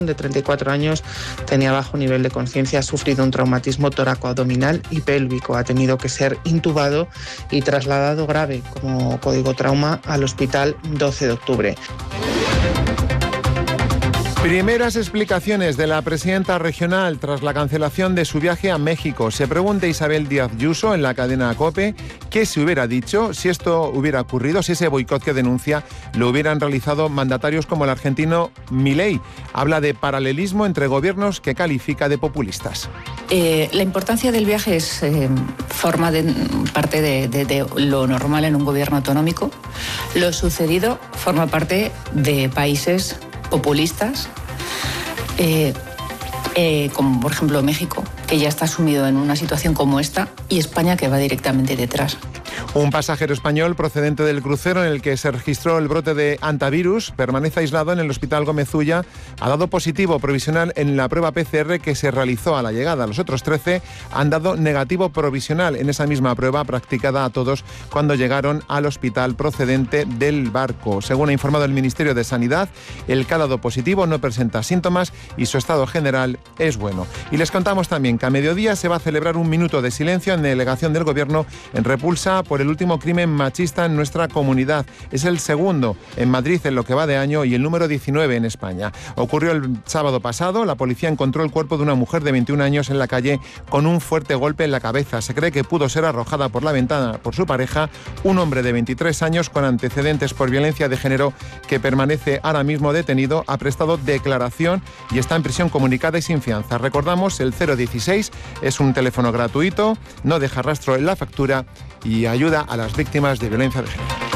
de 34 años, tenía bajo nivel de conciencia, ha sufrido un traumatismo toracoabdominal y pélvico, ha tenido que ser intubado y trasladado grave como código trauma al hospital 12 de octubre. Primeras explicaciones de la presidenta regional tras la cancelación de su viaje a México. Se pregunta Isabel Díaz Ayuso en la cadena COPE qué se hubiera dicho si esto hubiera ocurrido, si ese boicot que denuncia lo hubieran realizado mandatarios como el argentino Milei. Habla de paralelismo entre gobiernos que califica de populistas. La importancia del viaje es forma parte de lo normal en un gobierno autonómico. Lo sucedido forma parte de países populistas, como por ejemplo México, que ya está sumido en una situación como esta, y España, que va directamente detrás. Un pasajero español procedente del crucero en el que se registró el brote de hantavirus permanece aislado en el Hospital Gómez Ulla. Ha dado positivo provisional en la prueba PCR que se realizó a la llegada. Los otros 13 han dado negativo provisional en esa misma prueba practicada a todos cuando llegaron al hospital procedente del barco. Según ha informado el Ministerio de Sanidad, el que ha dado positivo no presenta síntomas y su estado general es bueno. Y les contamos también que a mediodía se va a celebrar un minuto de silencio en delegación del Gobierno en repulsa por el último crimen machista en nuestra comunidad. Es el segundo en Madrid en lo que va de año y el número 19 en España. Ocurrió el sábado pasado. La policía encontró el cuerpo de una mujer de 21 años en la calle con un fuerte golpe en la cabeza. Se cree que pudo ser arrojada por la ventana por su pareja, un hombre de 23 años con antecedentes por violencia de género que permanece ahora mismo detenido. Ha prestado declaración y está en prisión comunicada y sin fianza. Recordamos, el 016 es un teléfono gratuito, no deja rastro en la factura y ayuda a las víctimas de violencia de género.